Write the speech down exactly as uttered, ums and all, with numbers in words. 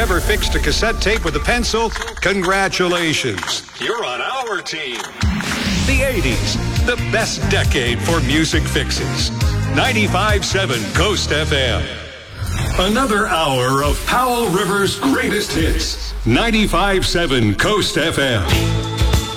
Ever fixed a cassette tape with a pencil? Congratulations. You're on our team. The eighties, the best decade for music fixes. ninety-five point seven Coast F M. Another hour of Powell River's greatest hits. ninety-five point seven Coast F M.